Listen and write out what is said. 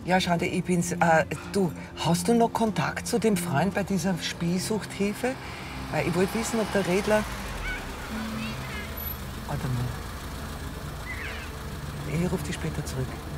Ja, Schande, ich bin's. Du, hast du noch Kontakt zu dem Freund bei dieser Spielsuchthilfe? Weil ich wollte wissen, ob der Redler... Warte mal. Ich rufe dich später zurück.